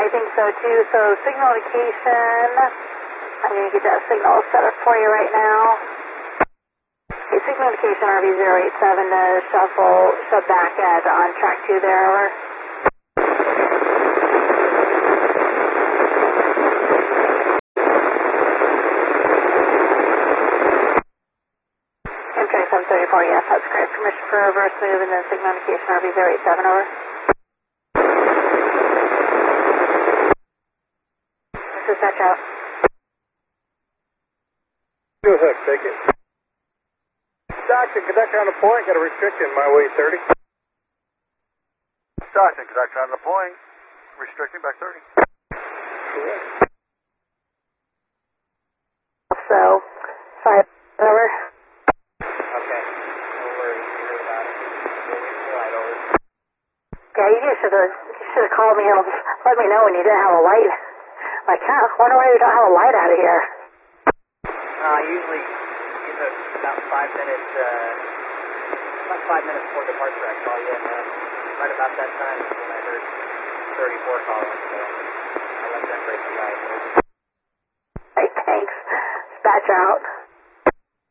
I think so too. So signal indication, I'm going to get that signal set up for you right now. Okay, signal indication RV087 to shove back at on track 2 there, over. Track 734, yes, that's correct. Permission for reverse move and then signal indication RV087, over. This is Dutch out. Go ahead, take it. Stockton, conductor on the point, got a restriction, my way 30. Stockton, conductor on the point, restricting back 30. Correct. So, 5, over. Okay, no worries, you're about it. Slide over. Yeah, you should have called me and let me know when you didn't have a light. Like, I wonder why you don't have a light out of here. Usually, about 5 minutes, before departure, I call you, and right about that time is when I heard 34 calling, so I let them break the light. Hey, thanks. Dispatch out.